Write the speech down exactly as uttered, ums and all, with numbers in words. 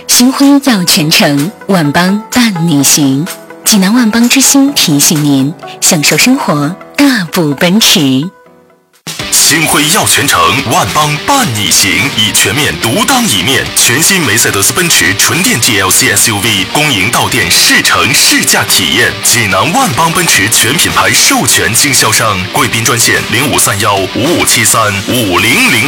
星辉耀全城，万邦伴你行。济南万邦之星提醒您：享受生活，大步奔驰。 星辉耀全城，万邦伴你行，以全面独当一面。全新梅赛德斯奔驰纯电 G L C S U V 公营到店试乘试驾体验。济南万邦奔驰全品牌授权经销商，贵宾专线零五三幺五五七三五零零零。